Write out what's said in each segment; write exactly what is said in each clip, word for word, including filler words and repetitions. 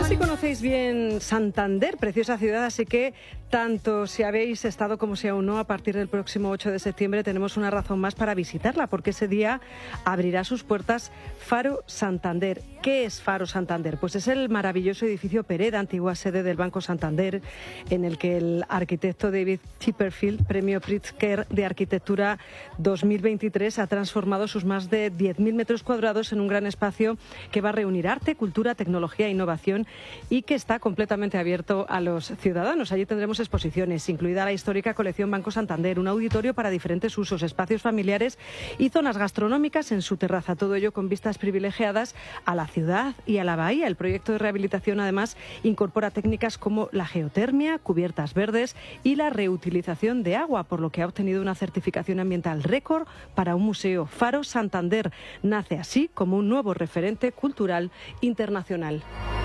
si conocéis bien Santander, preciosa ciudad, así que tanto si habéis estado como si aún no, a partir del próximo ocho de septiembre tenemos una razón más para visitarla, porque ese día abrirá sus puertas Faro Santander. ¿Qué es Faro Santander? Pues es el maravilloso edificio Pereda, antigua sede del Banco Santander, en el que el arquitecto David Chipperfield, premio Pritzker de Arquitectura dos mil veintitrés, ha transformado sus más de diez mil metros cuadrados en un gran espacio que va a reunir arte, cultura, tecnología e innovación y que está completamente abierto a los ciudadanos. Allí tendremos exposiciones, incluida la histórica colección Banco Santander, un auditorio para diferentes usos, espacios familiares y zonas gastronómicas en su terraza. Todo ello con vistas privilegiadas a la ciudad y a la bahía. El proyecto de rehabilitación, además, incorpora técnicas como la geotermia, cubiertas verdes y la reutilización de agua, por lo que ha obtenido una certificación ambiental récord para un museo. Faro Santander nace así como un nuevo referente cultural internacional.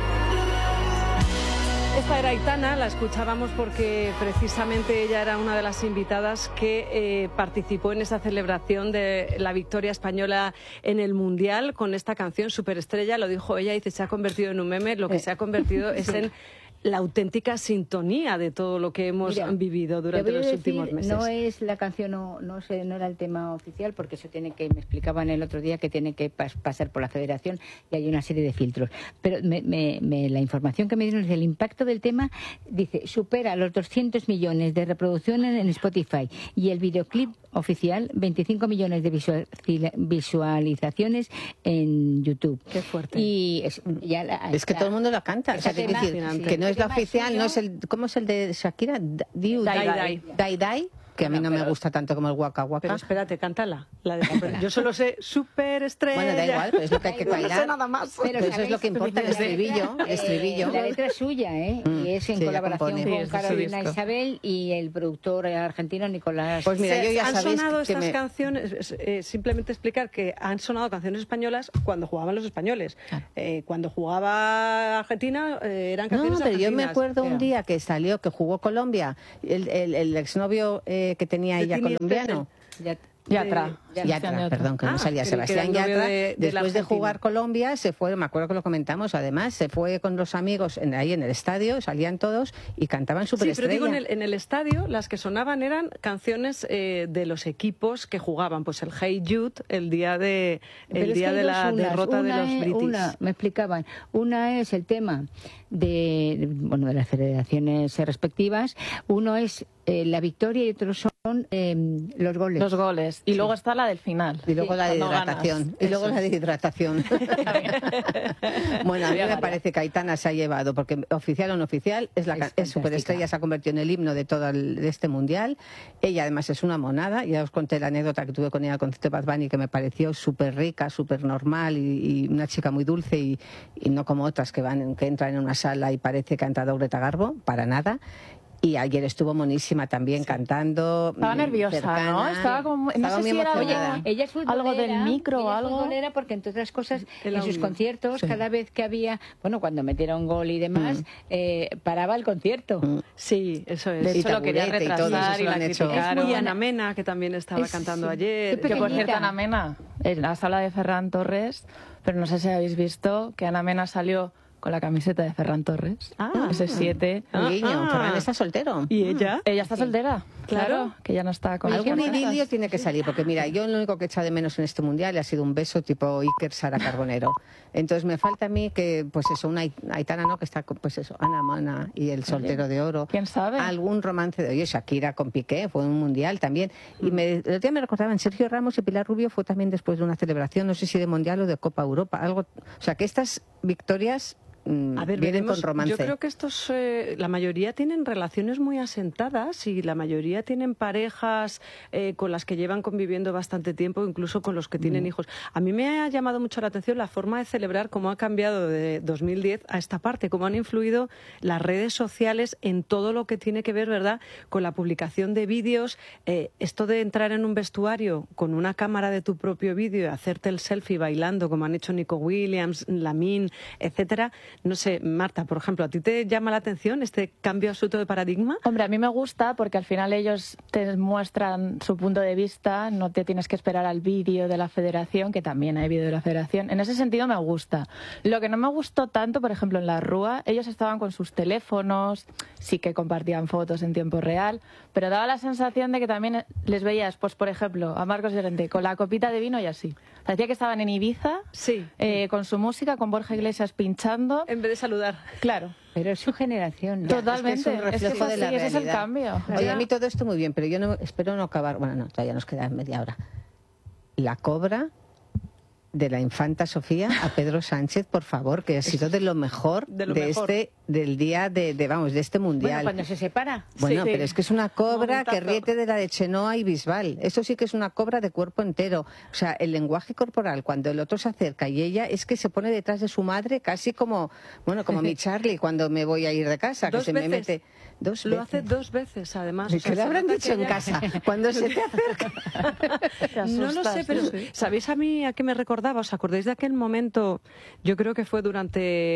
Esta era Aitana, la escuchábamos porque precisamente ella era una de las invitadas que eh, participó en esa celebración de la victoria española en el Mundial con esta canción Superestrella. Lo dijo ella y dice, se ha convertido en un meme. Lo que se ha convertido es en la auténtica sintonía de todo lo que hemos Mira, vivido durante los decir, últimos meses. No es la canción, no, no, sé, no era el tema oficial, porque eso tiene que, me explicaban el otro día, que tiene que pas, pasar por la Federación y hay una serie de filtros. Pero me, me, me, la información que me dieron es el impacto del tema, dice, supera los doscientos millones de reproducciones en Spotify y el videoclip oficial, veinticinco millones de visual, visualizaciones en YouTube. Qué fuerte. Y es, ya la, es que la, todo el mundo lo canta. O sea, que, decir, que no es la oficial, no es el... ¿Cómo es el de Shakira? Diu, Dai Dai. Dai Dai, que a mí no, no me gusta tanto como el Waka Waka. Pero espérate, cántala. La de... Yo solo sé Superestrella. Bueno, da igual, pero es lo que hay que bailar. No sé nada más. Pero, pero eso es lo que importa, el estribillo. El estribillo. Eh, la letra es suya, ¿eh? Mm, y es en sí, colaboración sí, con Carolina Isabel y el productor argentino Nicolás. Pues mira, yo ya han sabéis sonado que estas me... canciones, eh, simplemente explicar que han sonado canciones españolas cuando jugaban los españoles. Claro. Eh, cuando jugaba Argentina eh, eran canciones No, pero yo me argentinas. acuerdo un Pero... día que salió, que jugó Colombia, el, el, el exnovio eh, que tenía De ella Tini colombiano. Ya, Yatra. De... Yatra, perdón, que ah, no salía que Sebastián que Yatra. De, de después de jugar Colombia, se fue, me acuerdo que lo comentamos, además, se fue con los amigos en, ahí en el estadio, salían todos y cantaban Superestrella. Sí, pero digo, en el, en el estadio las que sonaban eran canciones eh, de los equipos que jugaban. Pues el Hey Jude, el día de, el día de la unas. derrota una de los British. Una, me explicaban, una es el tema de, bueno, de las federaciones respectivas, uno es eh, la victoria y otros son eh, los goles. Los goles. Y sí. luego está la del final. Y luego sí, la de hidratación. hidratación. Y luego la de hidratación. Bueno, a mí me parece que Aitana se ha llevado, porque oficial o no oficial, es la es, es Superestrella, se ha convertido en el himno de todo el, de este mundial. Ella además es una monada. Ya os conté la anécdota que tuve con ella al concierto de Bad Bunny, que me pareció súper rica, súper normal y, y una chica muy dulce y, y no como otras que van que entran en una sala y parece que ha entrado Greta Garbo, para nada. Y ayer estuvo monísima también, sí. cantando. Estaba nerviosa, cercana, ¿no? Estaba como... No estaba sé muy si era Oye, emocionada. ella es futbolera, algo del micro o algo. Ella es futbolera porque, entre otras cosas, El en sus audio. conciertos, Sí. cada vez que había... Bueno, cuando metieron gol y demás, Mm. eh, paraba el concierto. Mm. Sí, eso es. De De hecho, lo quería taburete y todo retrasar eso y lo la han hecho. criticaron. Es muy Ana ana- Mena, que también estaba Es- cantando sí. ayer. Qué Que por pequeñita. cierto, Ana Mena, en la sala de Ferran Torres, pero no sé si habéis visto que Ana Mena salió con la camiseta de Ferran Torres. Ah. Ese siete. Ah, Guiño, ah. Ferran está soltero. ¿Y ella? Ella está soltera. Claro. Claro. Que ya no está con Algún nosotras. idilio tiene que salir, porque mira, yo lo único que he echado de menos en este mundial ha sido un beso tipo Iker Sara Carbonero. Entonces me falta a mí que, pues eso, una Aitana, ¿no? Que está, con, pues eso, Ana Mana y el soltero de oro. ¿Quién sabe? Algún romance de, oye, Shakira con Piqué, fue un mundial también. Y me, el otro día me recordaban, Sergio Ramos y Pilar Rubio fue también después de una celebración, no sé si de mundial o de Copa Europa, algo. O sea, que estas victorias A ver, vienen veremos. con romance. Yo creo que estos, eh, la mayoría tienen relaciones muy asentadas y la mayoría tienen parejas eh, con las que llevan conviviendo bastante tiempo, incluso con los que tienen mm. hijos. A mí me ha llamado mucho la atención la forma de celebrar, cómo ha cambiado de dos mil diez a esta parte, cómo han influido las redes sociales en todo lo que tiene que ver, ¿verdad?, con la publicación de vídeos. Eh, esto de entrar en un vestuario con una cámara de tu propio vídeo y hacerte el selfie bailando, como han hecho Nico Williams, Lamin, etcétera, No sé, Marta, por ejemplo, ¿a ti te llama la atención este cambio absoluto de paradigma? Hombre, a mí me gusta porque al final ellos te muestran su punto de vista, no te tienes que esperar al vídeo de la federación, que también hay vídeo de la federación. En ese sentido me gusta. Lo que no me gustó tanto, por ejemplo, en la Rúa, ellos estaban con sus teléfonos, sí que compartían fotos en tiempo real, pero daba la sensación de que también les veías, pues por ejemplo, a Marcos Llorente con la copita de vino y así. Parecía que estaban en Ibiza, sí. eh, con su música, con Borja Iglesias pinchando. En vez de saludar. Claro. Pero es su generación, ¿no? Totalmente. Es, que es un reflejo es que de la sí, ese realidad. es el cambio. Oye, a mí todo esto muy bien, pero yo no espero no acabar. Bueno, no, todavía nos queda media hora. La cobra de la infanta Sofía a Pedro Sánchez, por favor, que ha sido de lo mejor de, lo de mejor. este del día de, de vamos de este mundial. Bueno, cuando se separa. Bueno, sí, pero sí. es que es una cobra Momentazo. que riete de la de Chenoa y Bisbal. Eso sí que es una cobra de cuerpo entero. O sea, el lenguaje corporal cuando el otro se acerca y ella es que se pone detrás de su madre casi como, bueno, como mi Charlie cuando me voy a ir de casa, que dos se veces. me mete dos Lo veces. hace dos veces, además. ¿Y O sea, qué le habrán se dicho en ella... casa cuando se te acerca? Te No lo asustas, sé, pero sí. ¿sabéis a mí a qué me recordaba? ¿Os acordáis de aquel momento? Yo creo que fue durante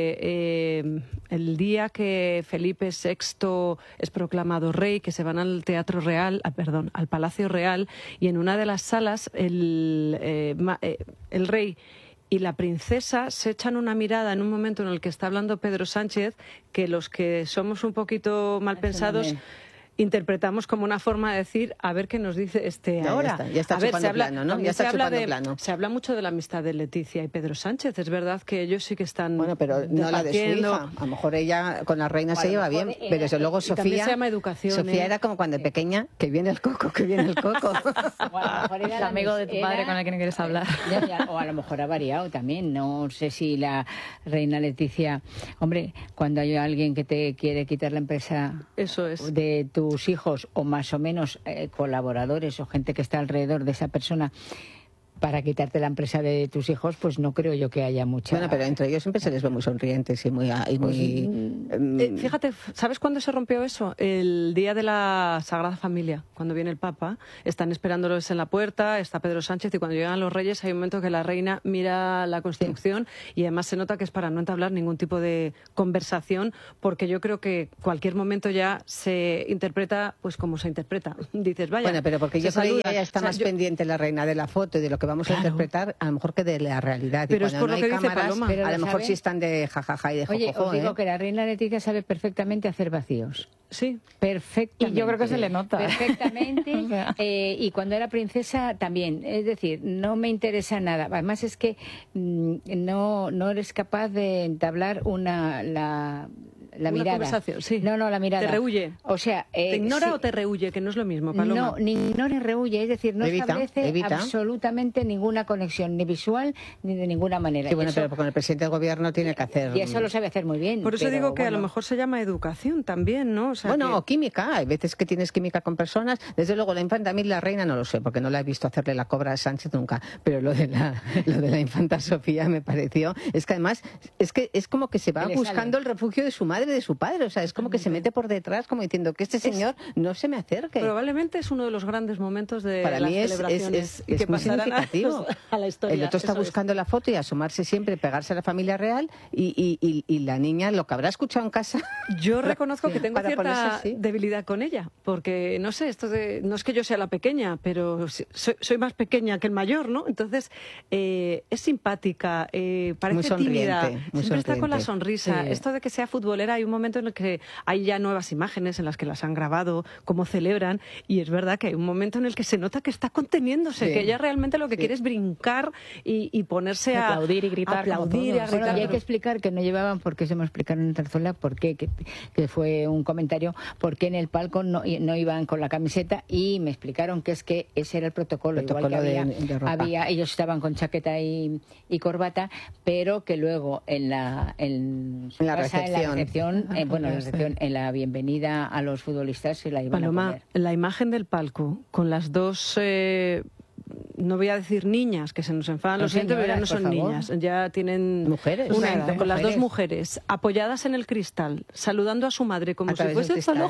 eh, el día que Felipe sexto es proclamado rey, que se van al Teatro Real, ah, perdón, al Palacio Real, y en una de las salas el, eh, ma, eh, el rey y la princesa se echan una mirada en un momento en el que está hablando Pedro Sánchez, que los que somos un poquito mal pensados interpretamos como una forma de decir a ver qué nos dice este Ya, ahora. ya está, ya está a ver, chupando se habla, plano, ¿no? Ya está se habla chupando de, plano. Se habla mucho de la amistad de Leticia y Pedro Sánchez. Es verdad que ellos sí que están Bueno, pero no la de su departiendo. hija. A lo mejor ella con la reina O a se lo lleva mejor bien, era- pero desde luego y también Sofía... se llama educación, Sofía ¿eh? era como cuando pequeña, que viene el coco, que viene el coco. O a lo mejor era El la amigo de tu era- padre con el que no quieres hablar. Ya, ya, o a lo mejor ha variado también. No sé si la reina Leticia... Hombre, cuando hay alguien que te quiere quitar la empresa Eso es. de tus hijos o más o menos eh, colaboradores o gente que está alrededor de esa persona para quitarte la empresa de tus hijos, pues no creo yo que haya mucha... Bueno, pero entre ellos siempre se les ve muy sonrientes y muy... Y muy Eh, fíjate, ¿sabes cuándo se rompió eso? El día de la Sagrada Familia, cuando viene el Papa, están esperándolos en la puerta, está Pedro Sánchez y cuando llegan los reyes hay un momento que la reina mira la construcción y además se nota que es para no entablar ningún tipo de conversación porque yo creo que cualquier momento ya se interpreta pues como se interpreta. Dices, vaya, Bueno, pero porque se yo creo que saludan. ella está O sea, más yo- pendiente la reina de la foto y de lo que vamos Claro. a interpretar, a lo mejor que de la realidad. Pero y es cuando por no lo hay que dice cámaras, Paloma. Pero a lo lo mejor sabe. sí están de jajaja y de Oye, jojojo, os digo ¿eh? que la reina Leticia sabe perfectamente hacer vacíos. Sí. Perfectamente. Y yo creo que se le nota. Perfectamente. O sea. eh, y cuando era princesa también. Es decir, no me interesa nada. Además es que mm, no, no eres capaz de entablar una... la, la Una mirada. conversación, sí. No, no, la mirada. Te rehuye. O sea... eh, ¿Te ignora sí. o te rehuye? Que no es lo mismo, Paloma. No, ni ignora ni rehuye, es decir, no Evita, establece evita. absolutamente ninguna conexión, ni visual ni de ninguna manera. Sí, bueno, Y eso- pero con el presidente del gobierno tiene que hacer... y eso lo sabe hacer muy bien. Por eso pero digo que a bueno. lo mejor se llama educación también, ¿no? O sea, Bueno, que- o química, hay veces que tienes química con personas. Desde luego, la infanta, a mí la reina no lo sé, porque no la he visto hacerle la cobra a Sánchez nunca, pero lo de la, lo de la infanta Sofía me pareció... Es que además, es que es como que se va Que le buscando sale. el refugio de su madre, de su padre, o sea, es como que se mete por detrás, como diciendo que este señor no se me acerque. Probablemente es uno de los grandes momentos de Para las mí es, es, celebraciones es, y es que muy pasarán a, significativo. a la historia. El otro está Eso es. buscando la foto y asomarse siempre, pegarse a la familia real y, y, y, y la niña, lo que habrá escuchado en casa... Yo reconozco que tengo Para cierta ponerse así. debilidad con ella, porque no sé, esto de, no es que yo sea la pequeña, pero sí- soy, soy más pequeña que el mayor, ¿no? Entonces, eh, es simpática, eh, parece Muy sonriente, tímida, muy siempre está con la sonriente. sonrisa. Sí. Esto de que sea futbolera, hay un momento en el que hay ya nuevas imágenes en las que las han grabado, cómo celebran, y es verdad que hay un momento en el que se nota que está conteniéndose, Sí. que ella realmente lo que Sí. quiere es brincar y, y ponerse a Aplaudir y gritar como aplaudir y a todos. Bueno, gritar. y hay que explicar que no llevaban, porque se me explicaron en Tarzuela, por qué, que, que fue un comentario, por qué en el palco no, no iban con la camiseta y me explicaron que es que ese era el protocolo. Protocolo Igual que de- había, de ropa. había- ellos estaban con chaqueta y, y corbata, pero que luego en la, en su En la casa, en la recepción. recepción, eh, bueno, en la recepción, en la bienvenida a los futbolistas se la iban a Paloma, poner. la imagen del palco con las dos, eh, no voy a decir niñas, que se nos enfadan No, los siguientes, pero ya no señoras, son por favor. niñas, ya tienen Mujeres. una Mujeres. edad, con las dos Mujeres. mujeres apoyadas en el cristal, saludando a su madre como A si través fuese del el cristal. zoológico,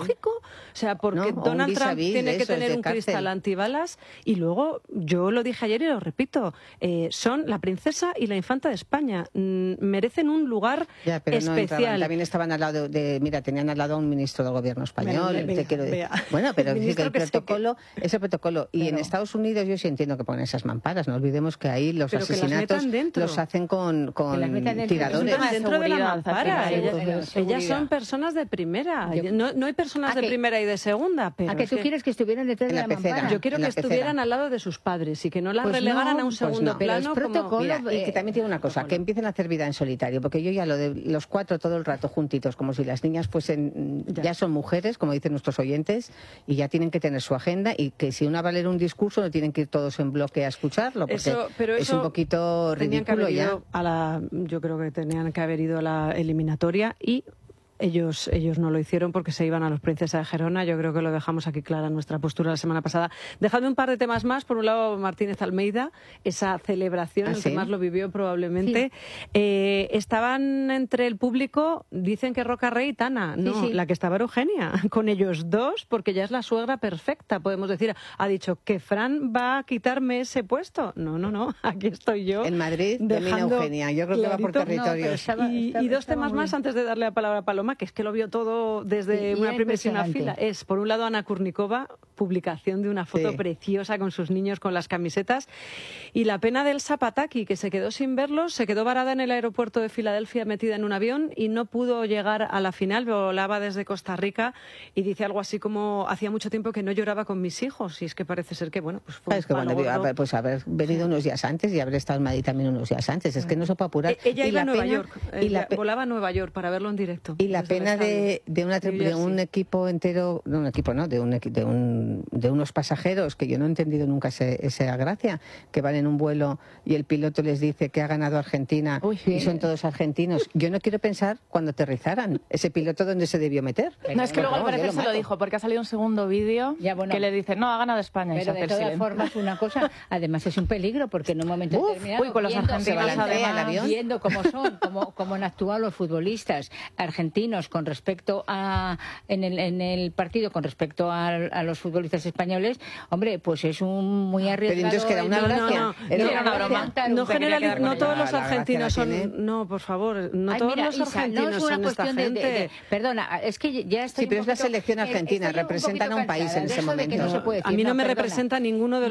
sea, porque ¿no? Donald vis Trump -vis tiene que eso, tener un cárcel. cristal antibalas y luego, yo lo dije ayer y lo repito, eh, son la princesa y la infanta de España. Mm, merecen un lugar ya, pero especial. No entraban, también estaban al lado de, de, mira, tenían al lado a un ministro del gobierno español. Vea, vea, te quiero decir. vea. Bueno, pero El sí que el que protocolo, que... ese protocolo. Y pero... en Estados Unidos yo sí entiendo que ponen esas mamparas. No olvidemos que ahí los pero asesinatos los hacen con, con dentro, tiradores. De dentro de la mampara. Ellas, ellas son personas de primera. Yo... No, no hay personas de que, primera y de segunda. Pero ¿A que tú que... quieres que estuvieran detrás de la, la mampara? Yo quiero que estuvieran al lado de sus padres y que no las pues relegaran no, a un segundo pues no. plano. Como... Mira, y que también tiene una cosa, protocolo. que empiecen a hacer vida en solitario, porque yo ya lo de los cuatro todo el rato juntitos, como si las niñas fuesen, ya, ya son mujeres, como dicen nuestros oyentes, y ya tienen que tener su agenda, y que si una va a leer un discurso no tienen que ir todos en bloque a escucharlo, porque eso, pero es eso un poquito ridículo ya. A la, yo creo que tenían que haber ido a la eliminatoria y Ellos, ellos no lo hicieron porque se iban a los Princesa de Gerona. Yo creo que lo dejamos aquí clara en nuestra postura la semana pasada. Dejadme un par de temas más. Por un lado, Martínez Almeida, esa celebración, ¿Ah, el sí? que más lo vivió probablemente. Sí. Eh, estaban entre el público, dicen que Roca Rey y Tana. No, sí, sí. La que estaba era Eugenia, con ellos dos, porque ya es la suegra perfecta, podemos decir. Ha dicho que Fran va a quitarme ese puesto. No, no, no, aquí estoy yo. En Madrid domina Eugenia. Yo creo clarito, que va por territorios. No, estaba, y, estaba, y dos temas más antes de darle la palabra a Paloma, que es que lo vio todo desde y, una y primera fila. Es, por un lado, Ana Kurnikova, publicación de una foto sí. preciosa con sus niños con las camisetas, y la pena del Zapataki, que se quedó sin verlos, se quedó varada en el aeropuerto de Filadelfia metida en un avión y no pudo llegar a la final, volaba desde Costa Rica y dice algo así como, hacía mucho tiempo que no lloraba con mis hijos, y es que parece ser que, bueno, pues fue es que bueno, haber, pues haber venido sí. unos días antes y haber estado en Madrid también unos días antes, es que no se puede apurar. E ella y iba la a Nueva pena, York, y la volaba a Nueva York para verlo en directo. Y la pena de, de, una, de un equipo entero, de un equipo no, de, un, de, un, de unos pasajeros, que yo no he entendido nunca ese, esa gracia, que van en un vuelo y el piloto les dice que ha ganado Argentina Uy, y son todos argentinos. Yo no quiero pensar cuando aterrizaran, ese piloto dónde se debió meter. No, es que luego al parecer se lo dijo, porque ha salido un segundo vídeo bueno, que le dice, no, ha ganado España. Pero de todas silencio. formas, una cosa, además es un peligro, porque en un momento Uf, determinado, uy, con los viendo, argentinos además, viendo cómo son, cómo, cómo han actuado los futbolistas argentinos con respecto a en el, en el partido con respecto a, a los futbolistas españoles, hombre, pues es un muy arriesgado. Pero entonces que era una no, gracia. No, no, era no, una una broma. No, general, no todos los argentinos son. No, por favor, no Ay, todos mira, los Isa, argentinos no es una son esta cuestión gente. De, de, de, perdona, es que ya estoy. Sí, pero es la selección argentina, representan a un país en ese momento. No se puede decir, a mí no, no me perdona. representa ninguno de los